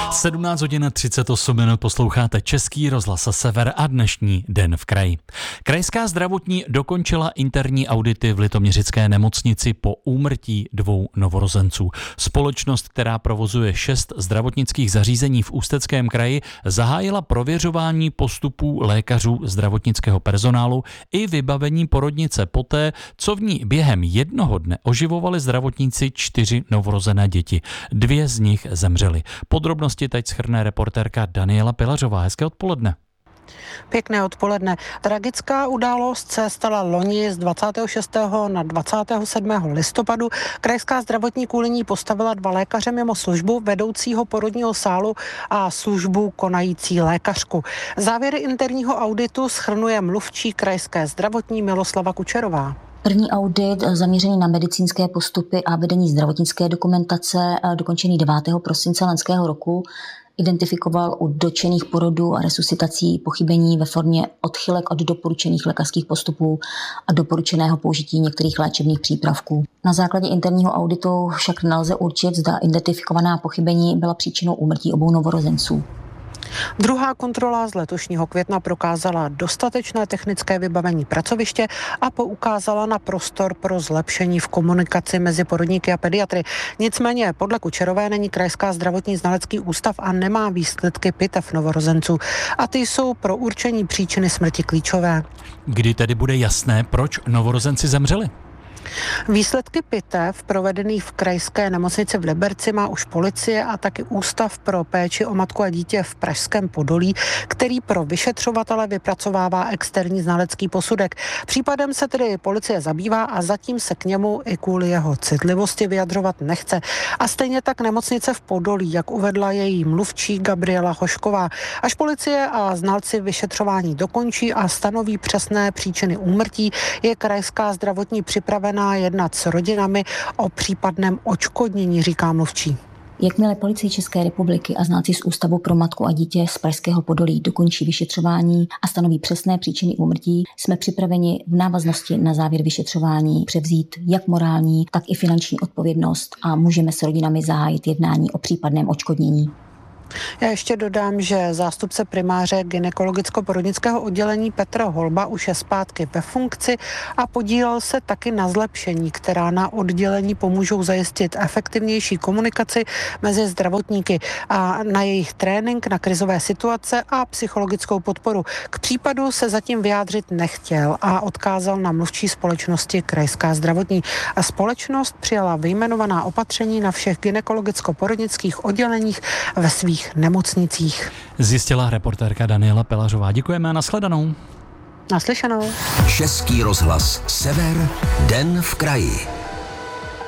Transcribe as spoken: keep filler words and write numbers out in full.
sedmnáct hodin třicet osm minut posloucháte Český rozhlas Sever a dnešní Den v kraji. Krajská zdravotní dokončila interní audity v litoměřické nemocnici po úmrtí dvou novorozenců. Společnost, která provozuje šest zdravotnických zařízení v Ústeckém kraji, zahájila prověřování postupů lékařů, zdravotnického personálu i vybavení porodnice poté, co v ní během jednoho dne oživovali zdravotníci čtyři novorozené děti. Dvě z nich zemřely. Podrobnosti teď shrne reportérka Daniela Pilařová. Hezké odpoledne. Pěkné odpoledne. Tragická událost se stala loni z dvacátého šestého na dvacátého sedmého listopadu. Krajská zdravotní kvůli ní postavila dva lékaře mimo službu, vedoucího porodního sálu a službu konající lékařku. Závěry interního auditu shrnuje mluvčí krajské zdravotní Miloslava Kučerová. První audit zaměřený na medicínské postupy a vedení zdravotnické dokumentace, dokončený devátého prosince loňského roku, identifikoval u dotčených porodů a resuscitací pochybení ve formě odchylek od doporučených lékařských postupů a doporučeného použití některých léčebných přípravků. Na základě interního auditu však nelze určit, zda identifikovaná pochybení byla příčinou úmrtí obou novorozenců. Druhá kontrola z letošního května prokázala dostatečné technické vybavení pracoviště a poukázala na prostor pro zlepšení v komunikaci mezi porodníky a pediatry. Nicméně podle Kučerové není Krajská zdravotní znalecký ústav a nemá výsledky pitev novorozenců. A ty jsou pro určení příčiny smrti klíčové. Kdy tedy bude jasné, proč novorozenci zemřeli? Výsledky pitev provedených v krajské nemocnici v Liberci má už policie a taky Ústav pro péči o matku a dítě v Pražském Podolí, který pro vyšetřovatele vypracovává externí znalecký posudek. Případem se tedy policie zabývá a zatím se k němu i kvůli jeho citlivosti vyjadřovat nechce. A stejně tak nemocnice v Podolí, jak uvedla její mluvčí Gabriela Hošková. Až policie a znalci vyšetřování dokončí a stanoví přesné příčiny úmrtí, je krajská zdravotní připravená jednat s rodinami o případném odškodnění, říká mluvčí. Jakmile Policie České republiky a znalci z Ústavu pro matku a dítě z Pražského Podolí dokončí vyšetřování a stanoví přesné příčiny úmrtí, jsme připraveni v návaznosti na závěr vyšetřování převzít jak morální, tak i finanční odpovědnost a můžeme s rodinami zahájit jednání o případném odškodnění. Já ještě dodám, že zástupce primáře gynekologicko-porodnického oddělení Petr Holba už je zpátky ve funkci a podílel se taky na zlepšení, která na oddělení pomůžou zajistit efektivnější komunikaci mezi zdravotníky a na jejich trénink na krizové situace a psychologickou podporu. K případu se zatím vyjádřit nechtěl a odkázal na mluvčí společnosti Krajská zdravotní. A společnost přijala vyjmenovaná opatření na všech gynekologicko-porodnických odděleních ve svých nemocnicích. Zjistila reportérka Daniela Pilařová. Děkujeme a nashledanou. Naslyšenou. Český rozhlas Sever, Den v kraji.